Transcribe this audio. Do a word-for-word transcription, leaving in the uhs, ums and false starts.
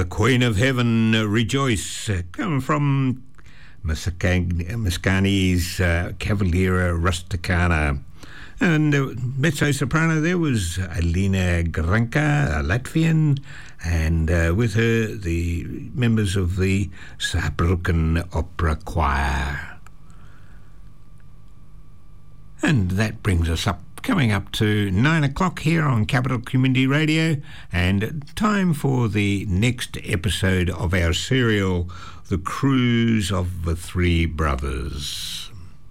uh, Queen of Heaven, uh, Rejoice, uh, come from Mascagni's uh, Cavaliera Rusticana. And uh, mezzo-soprano there was Alina Granka, a Latvian, and uh, with her the members of the Saarbrücken Opera Choir. And that brings us up, coming up to nine o'clock here on Capital Community Radio, and time for the next episode of our serial, The Cruise of the Three Brothers.